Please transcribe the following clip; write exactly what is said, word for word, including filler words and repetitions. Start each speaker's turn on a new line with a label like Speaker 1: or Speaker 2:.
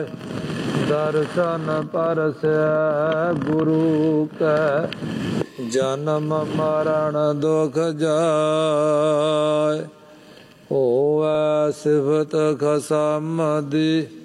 Speaker 1: दर्शन परसै गुरु कै जन्म मरण दुख जाय। होवै सिफत खसम दी